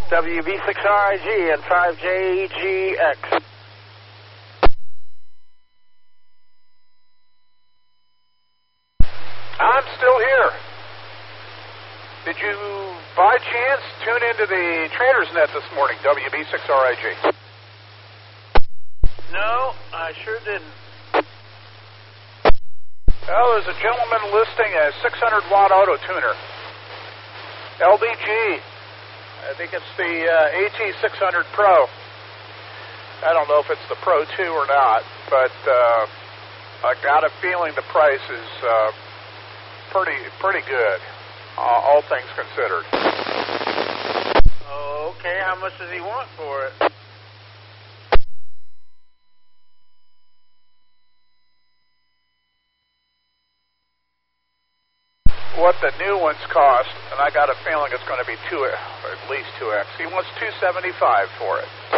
WB6RIG and 5JGX. I'm still here. Did you, by chance, tune into the Trader's Net this morning, WB6RIG? No, I sure didn't. Well, there's a gentleman listing a 600-watt auto tuner. LBG. I think it's the AT600 Pro. I don't know if it's the Pro 2 or not, but I got a feeling the price is pretty good, all things considered. Oh, okay. How much does he want for it? What the new ones cost, and I got a feeling it's going to be at least 2x. He wants $275 for it.